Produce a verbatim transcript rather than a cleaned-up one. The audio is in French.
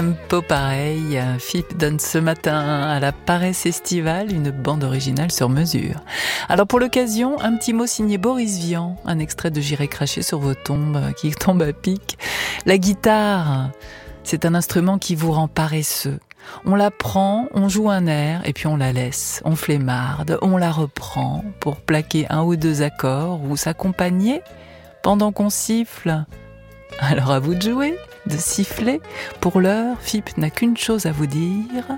Tempo pareil, F I P donne ce matin à la Paresse estivale une bande originale sur mesure. Alors pour l'occasion, un petit mot signé Boris Vian, un extrait de J'irai cracher sur vos tombes qui tombe à pic. La guitare, c'est un instrument qui vous rend paresseux. On la prend, on joue un air et puis on la laisse, on flemmarde, on la reprend pour plaquer un ou deux accords ou s'accompagner pendant qu'on siffle. Alors à vous de jouer, de siffler. Pour l'heure, F I P n'a qu'une chose à vous dire.